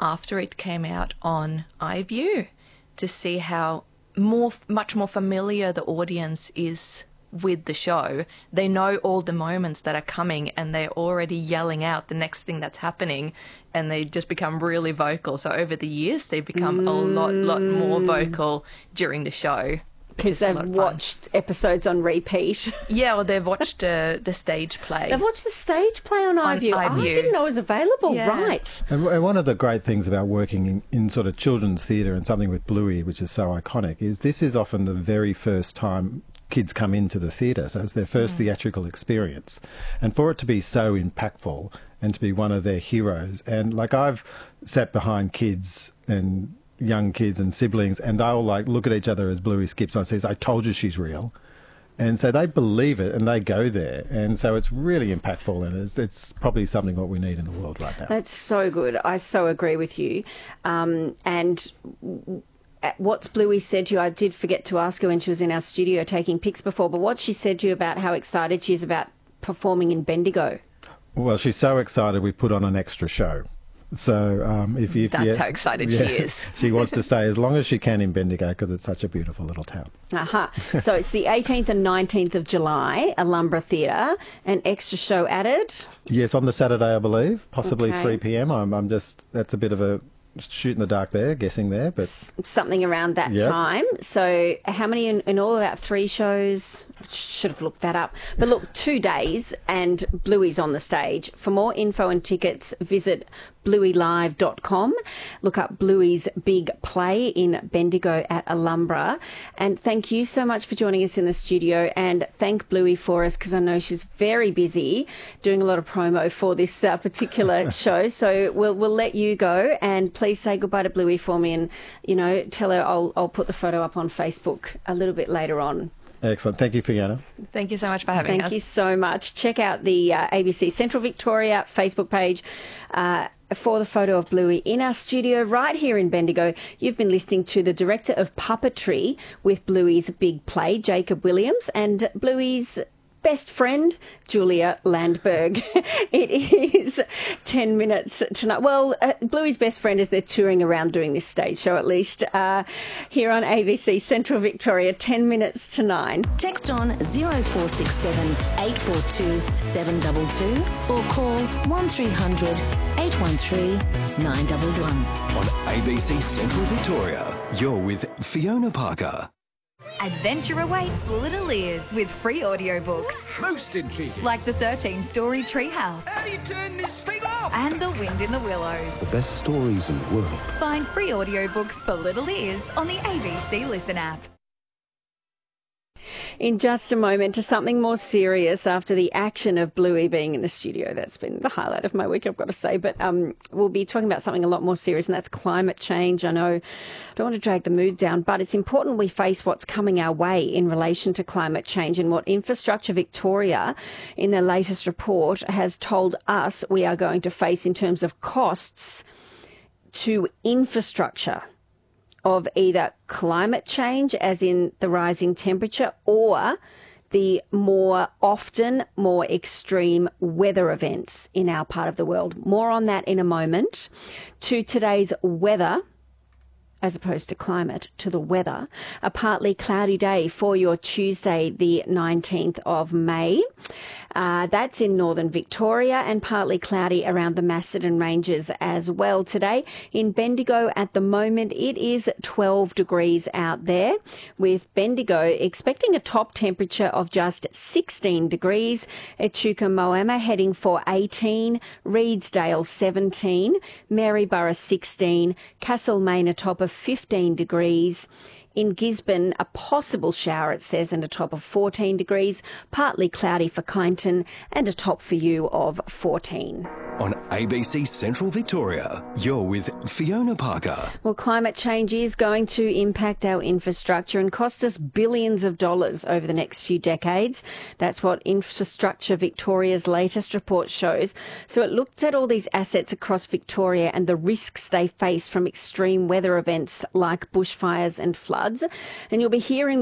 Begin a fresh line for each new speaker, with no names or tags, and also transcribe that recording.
after it came out on iView to see how much more familiar the audience is with the show. They know all the moments that are coming and they're already yelling out the next thing that's happening, and they just become really vocal. So over the years, they've become a lot more vocal during the show.
Because they've watched episodes on repeat.
Yeah, or they've watched the stage play.
They've watched the stage play on iView. Oh, I didn't know it was available. Yeah. Right.
And one of the great things about working in sort of children's theatre and something with Bluey, which is so iconic, is this is often the very first time kids come into the theatre. So it's their first theatrical experience. And for it to be so impactful and to be one of their heroes. And like I've sat behind kids and young kids and siblings, and they'll like look at each other as Bluey skips on and says, "I told you she's real." And so they believe it and they go there. And so it's really impactful, and it's probably something what we need in the world right now.
That's so good. I so agree with you. And what's Bluey said to you? I did forget to ask her when she was in our studio taking pics before, but what she said to you about how excited she is about performing in Bendigo?
Well, she's so excited we put on an extra show. So if
that's how excited she is.
She wants to stay as long as she can in Bendigo because it's such a beautiful little town.
So it's the 18th and 19th of July, Alumbra Theatre, an extra show added?
Yes, on the Saturday, I believe, possibly
Okay.
3 p.m. I'm just, that's a bit of a shoot in the dark there, guessing there, but
something around that time. So how many in all? About 3 shows? Should have looked that up. But look, 2 days and Bluey's on the stage. For more info and tickets, visit blueylive.com. Look up Bluey's big play in Bendigo at Alumbra. And thank you so much for joining us in the studio, and thank Bluey for us, because I know she's very busy doing a lot of promo for this particular show. So we'll let you go, and please say goodbye to Bluey for me, and tell her I'll put the photo up on Facebook a little bit later on.
Excellent. Thank you, Fiona.
Thank you so much for having us.
Thank you so much. Check out the ABC Central Victoria Facebook page for the photo of Bluey in our studio right here in Bendigo. You've been listening to the Director of Puppetry with Bluey's big play, Jacob Williams, and Bluey's best friend, Julia Landberg. It is 10 minutes tonight. Well, Bluey's best friend as they're touring around doing this stage show, at least, here on ABC Central Victoria, 10 minutes to 9.
Text on 0467 842 722 or call 1300 813 911.
On ABC Central Victoria, you're with Fiona Parker.
Adventure awaits Little Ears with free audiobooks.
Most intriguing.
Like the 13-story Treehouse.
How do you turn this thing off?
And The Wind in the Willows.
The best stories in the world.
Find free audiobooks for Little Ears on the ABC Listen app.
In just a moment to something more serious after the action of Bluey being in the studio. That's been the highlight of my week, I've got to say. But we'll be talking about something a lot more serious, and that's climate change. I know I don't want to drag the mood down, but it's important we face what's coming our way in relation to climate change, and what Infrastructure Victoria, in their latest report, has told us we are going to face in terms of costs to infrastructure of either climate change, as in the rising temperature, or the more extreme weather events in our part of the world. More on that in a moment. To today's weather, as opposed to climate, to the weather. A partly cloudy day for your Tuesday, the 19th of May. That's in northern Victoria, and partly cloudy around the Macedon Ranges as well today. In Bendigo at the moment, it is 12 degrees out there, with Bendigo expecting a top temperature of just 16 degrees. Echuca Moama heading for 18, Reedsdale 17, Maryborough 16, Castlemaine a top of 15 degrees. In Gisborne, a possible shower, it says, and a top of 14 degrees. Partly cloudy for Kyneton and a top for you of 14.
On ABC Central Victoria, you're with Fiona Parker.
Well, climate change is going to impact our infrastructure and cost us billions of dollars over the next few decades. That's what Infrastructure Victoria's latest report shows. So it looked at all these assets across Victoria and the risks they face from extreme weather events like bushfires and floods. And you'll be hearing